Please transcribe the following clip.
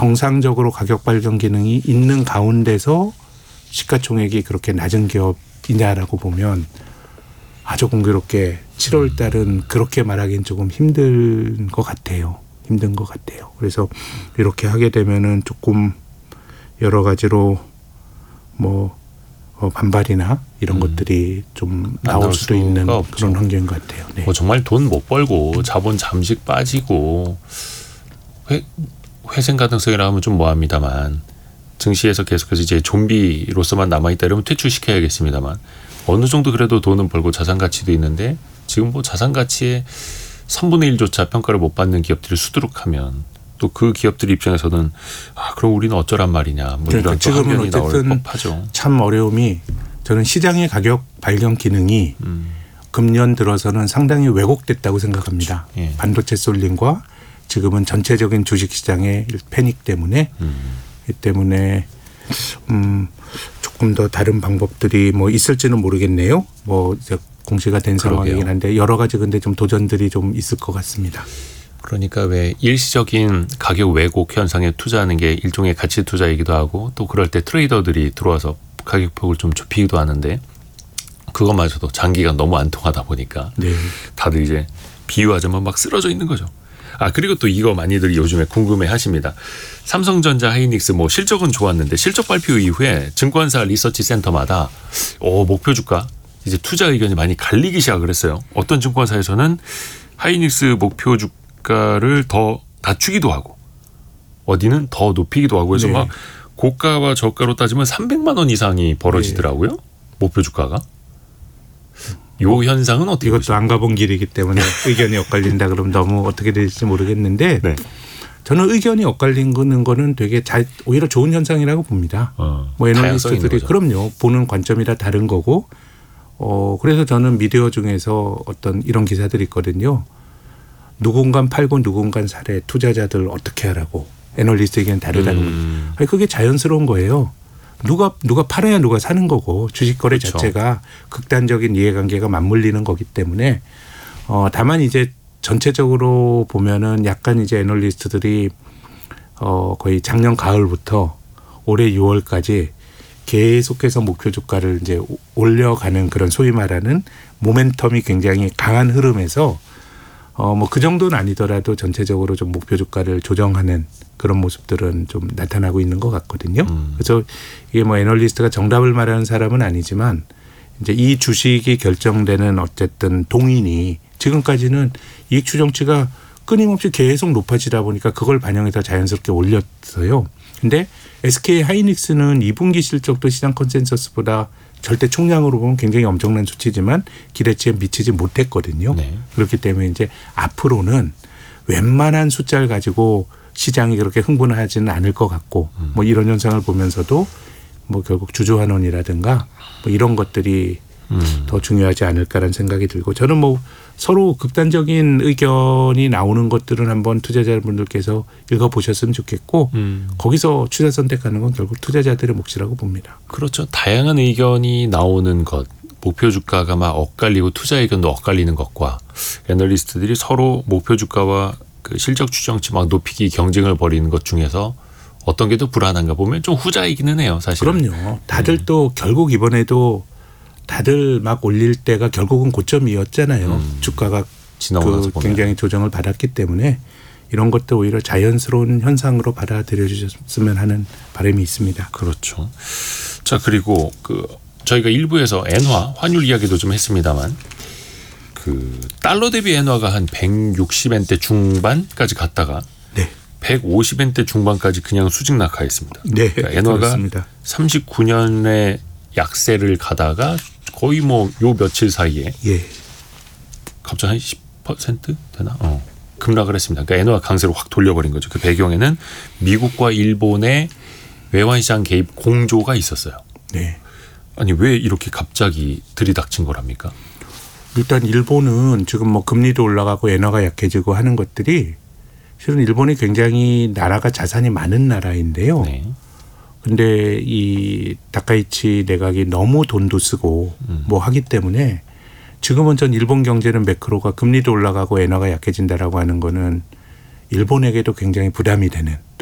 정상적으로 가격 발견 기능이 있는 가운데서 시가총액이 그렇게 낮은 기업이냐라고 보면 아주 공교롭게 7월 달은 그렇게 말하기는 조금 힘든 것 같아요. 그래서 이렇게 하게 되면은 조금 여러 가지로 뭐 반발이나 이런 것들이 좀 나올 수도 있는 그런 환경인 것 같아요. 네. 뭐 정말 돈 못 벌고 자본 잠식 빠지고 회생 가능성이라 하면 좀 뭐합니다만 증시에서 계속해서 이제 좀비로서만 남아있다 이러면 퇴출시켜야겠습니다만 어느 정도 그래도 돈은 벌고 자산 가치도 있는데 지금 뭐 자산 가치의 3분의 1조차 평가를 못 받는 기업들이 수두룩하면 또 그 기업들 입장에서는 그럼 우리는 어쩌란 말이냐 뭐 그러니까 이런 지금은 어쨌든 참 어려움이 저는 시장의 가격 발견 기능이 금년 들어서는 상당히 왜곡됐다고 생각합니다. 예. 반도체 쏠림과 지금은 전체적인 주식시장의 패닉 때문에 이 때문에 조금 더 다른 방법들이 뭐 있을지는 모르겠네요. 뭐 이제 공시가 된 상황이긴 한데 여러 가지 근데 좀 도전들이 좀 있을 것 같습니다. 그러니까 왜 일시적인 가격 왜곡 현상에 투자하는 게 일종의 가치 투자이기도 하고 또 그럴 때 트레이더들이 들어와서 가격폭을 좀 좁히기도 하는데 그것마저도 장기가 너무 안 통하다 보니까 네. 다들 이제 비유하자면 막 쓰러져 있는 거죠. 그리고 또 이거 많이들 요즘에 궁금해 하십니다. 삼성전자, 하이닉스 뭐 실적은 좋았는데 실적 발표 이후에 증권사 리서치 센터마다 목표 주가 이제 투자 의견이 많이 갈리기 시작을 했어요. 어떤 증권사에서는 하이닉스 목표 주가를 더 낮추기도 하고 어디는 더 높이기도 하고 해서 네. 막 고가와 저가로 따지면 300만 원 이상이 벌어지더라고요. 네. 목표 주가가. 요 현상은 어떻게 이것도 보십니까? 안 가본 길이기 때문에 의견이 엇갈린다 그러면 너무 어떻게 될지 모르겠는데 네. 저는 의견이 엇갈리는 거는 되게 오히려 좋은 현상이라고 봅니다. 뭐 애널리스트들이 그럼요. 보는 관점이 다 다른 거고 그래서 저는 미디어 중에서 어떤 이런 기사들이 있거든요. 누군가 팔고 누군가 사래 투자자들 어떻게 하라고 애널리스트 의견 다르다는 거. 그게 자연스러운 거예요. 누가 팔아야 누가 사는 거고 주식 거래 그렇죠. 자체가 극단적인 이해관계가 맞물리는 거기 때문에 다만 이제 전체적으로 보면은 약간 이제 애널리스트들이 거의 작년 가을부터 올해 6월까지 계속해서 목표 주가를 이제 올려가는 그런 소위 말하는 모멘텀이 굉장히 강한 흐름에서 뭐 그 정도는 아니더라도 전체적으로 좀 목표 주가를 조정하는 그런 모습들은 좀 나타나고 있는 것 같거든요. 그래서 이게 뭐 애널리스트가 정답을 말하는 사람은 아니지만 이제 이 주식이 결정되는 어쨌든 동인이 지금까지는 이익 추정치가 끊임없이 계속 높아지다 보니까 그걸 반영해서 자연스럽게 올렸어요. 근데 SK 하이닉스는 2분기 실적도 시장 컨센서스보다 절대 총량으로 보면 굉장히 엄청난 수치지만 기대치에 미치지 못했거든요. 네. 그렇기 때문에 이제 앞으로는 웬만한 숫자를 가지고 시장이 그렇게 흥분하지는 않을 것 같고 뭐 이런 현상을 보면서도 뭐 결국 주주환원이라든가 뭐 이런 것들이 더 중요하지 않을까라는 생각이 들고 저는 뭐 서로 극단적인 의견이 나오는 것들은 한번 투자자분들께서 읽어보셨으면 좋겠고 거기서 투자 선택하는 건 결국 투자자들의 몫이라고 봅니다. 그렇죠. 다양한 의견이 나오는 것. 목표 주가가 막 엇갈리고 투자 의견도 엇갈리는 것과 애널리스트들이 서로 목표 주가와 그 실적 추정치 막 높이기 경쟁을 벌이는 것 중에서 어떤 게 더 불안한가 보면 좀 후자이기는 해요. 사실. 그럼요. 다들 또 결국 이번에도 다들 막 올릴 때가 결국은 고점이었잖아요. 주가가 굉장히 조정을 받았기 때문에 이런 것도 오히려 자연스러운 현상으로 받아들여 주셨으면 하는 바람이 있습니다. 그렇죠. 자 그리고 저희가 일부에서 엔화 환율 이야기도 좀 했습니다만 달러 대비 엔화가 한 160엔대 중반까지 갔다가 네. 150엔대 중반까지 그냥 수직 낙하했습니다. 네, 그러니까 엔화가 그렇습니다. 39년의 약세를 가다가 거의 뭐 요 며칠 사이에 갑자기 한 10% 되나? 급락을 했습니다. 그러니까 엔화 강세로 확 돌려버린 거죠. 그 배경에는 미국과 일본의 외환시장 개입 공조가 있었어요. 네. 아니 왜 이렇게 갑자기 들이닥친 거랍니까? 일단 일본은 지금 뭐 금리도 올라가고 엔화가 약해지고 하는 것들이 실은 일본이 굉장히 나라가 자산이 많은 나라인데요. 네. 근데 이 다카이치 내각이 너무 돈도 쓰고 뭐 하기 때문에 지금은 전 일본 경제는 매크로가 금리도 올라가고 엔화가 약해진다라고 하는 거는 일본에게도 굉장히 부담이 되는